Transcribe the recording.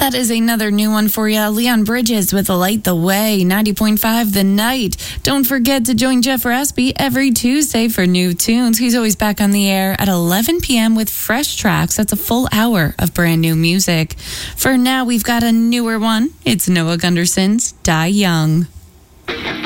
That is another new one for you. Leon Bridges with Light the Way, 90.5 The Night. Don't forget to join Jeff Raspy every Tuesday for new tunes. He's always back on the air at 11 p.m. with fresh tracks. That's a full hour of brand new music. For now, we've got a newer one. It's Noah Gunderson's Die Young.